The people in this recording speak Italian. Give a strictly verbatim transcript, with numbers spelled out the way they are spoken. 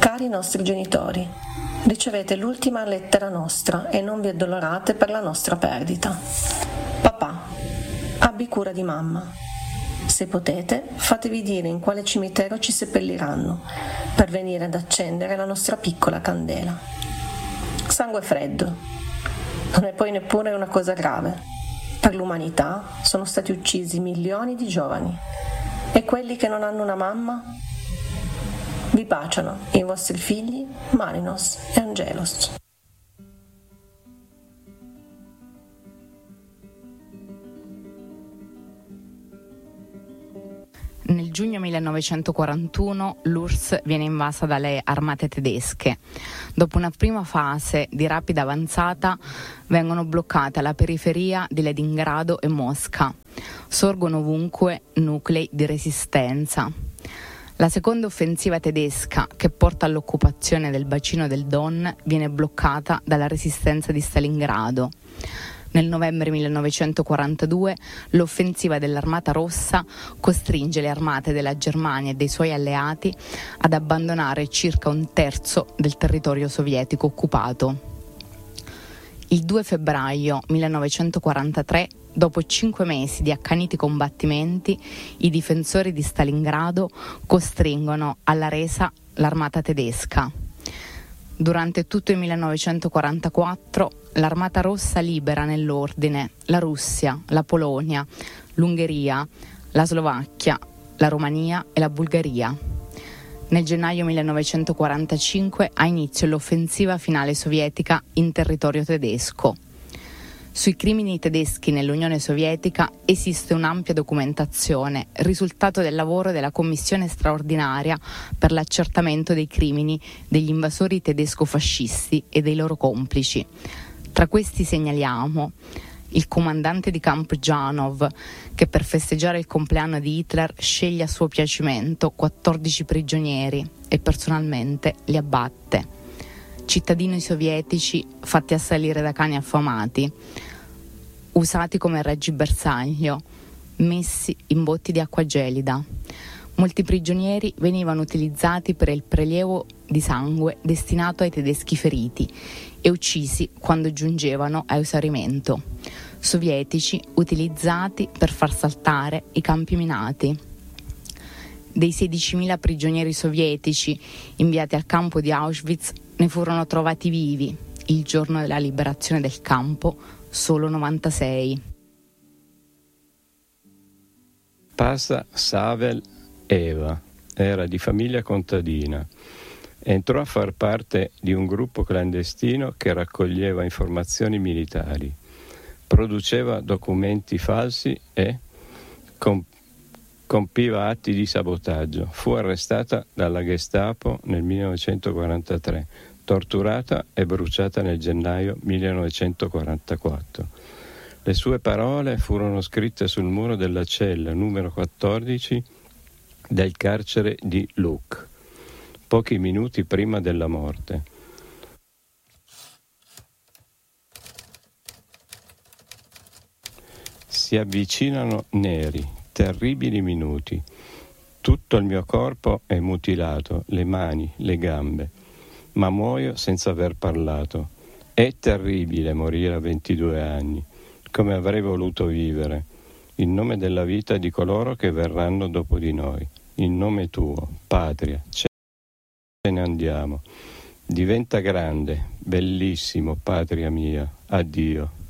Cari nostri genitori, ricevete l'ultima lettera nostra e non vi addolorate per la nostra perdita. Papà, abbi cura di mamma. Se potete, fatevi dire in quale cimitero ci seppelliranno, per venire ad accendere la nostra piccola candela. Sangue freddo. Non è poi neppure una cosa grave. Per l'umanità sono stati uccisi milioni di giovani. E quelli che non hanno una mamma? Vi baciano i vostri figli Marinos e Angelos. Nel giugno millenovecentoquarantuno l'U R S S viene invasa dalle armate tedesche. Dopo una prima fase di rapida avanzata vengono bloccate alla periferia di Leningrado e Mosca. Sorgono ovunque nuclei di resistenza. La seconda offensiva tedesca, che porta all'occupazione del bacino del Don, viene bloccata dalla resistenza di Stalingrado. Nel novembre millenovecentoquarantadue l'offensiva dell'Armata Rossa costringe le armate della Germania e dei suoi alleati ad abbandonare circa un terzo del territorio sovietico occupato. Il due febbraio millenovecentoquarantatré, dopo cinque mesi di accaniti combattimenti, i difensori di Stalingrado costringono alla resa l'armata tedesca. Durante tutto il millenovecentoquarantaquattro l'Armata Rossa libera nell'ordine la Russia, la Polonia, l'Ungheria, la Slovacchia, la Romania e la Bulgaria. Nel gennaio millenovecentoquarantacinque ha inizio l'offensiva finale sovietica in territorio tedesco. Sui crimini tedeschi nell'Unione Sovietica esiste un'ampia documentazione, risultato del lavoro della Commissione straordinaria per l'accertamento dei crimini degli invasori tedesco-fascisti e dei loro complici. Tra questi segnaliamo il comandante di campo Janov, che per festeggiare il compleanno di Hitler sceglie a suo piacimento quattordici prigionieri e personalmente li abbatte. Cittadini sovietici fatti assalire da cani affamati, usati come reggi bersaglio, messi in botti di acqua gelida. Molti prigionieri venivano utilizzati per il prelievo di sangue destinato ai tedeschi feriti e uccisi quando giungevano a esaurimento. Sovietici utilizzati per far saltare i campi minati. Dei sedicimila prigionieri sovietici inviati al campo di Auschwitz ne furono trovati vivi, il giorno della liberazione del campo, solo novantasei. Pasa Savel Eva era di famiglia contadina. Entrò a far parte di un gruppo clandestino che raccoglieva informazioni militari, produceva documenti falsi e comp- compiva atti di sabotaggio. Fu arrestata dalla Gestapo nel millenovecentoquarantatré, torturata e bruciata nel gennaio millenovecentoquarantaquattro. Le sue parole furono scritte sul muro della cella numero quattordici del carcere di Luch, pochi minuti prima della morte. Si avvicinano neri, terribili minuti. Tutto il mio corpo è mutilato, le mani, le gambe, ma muoio senza aver parlato. È terribile morire a ventidue anni, come avrei voluto vivere, in nome della vita di coloro che verranno dopo di noi, in nome tuo, patria, ce ne andiamo. Diventa grande, bellissimo, patria mia, addio.